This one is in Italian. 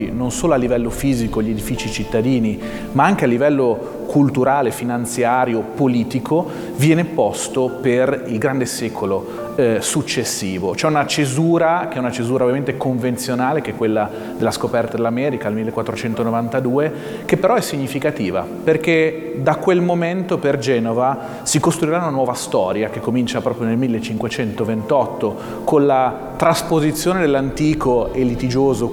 non solo a livello fisico gli edifici cittadini, ma anche a livello culturale, finanziario, politico, viene posto per il grande secolo successivo. C'è una cesura, che è una cesura ovviamente convenzionale, che è quella della scoperta dell'America, il 1492, che però è significativa, perché da quel momento per Genova si costruirà una nuova storia, che comincia proprio nel 1528, con la trasposizione dell'antico e litigioso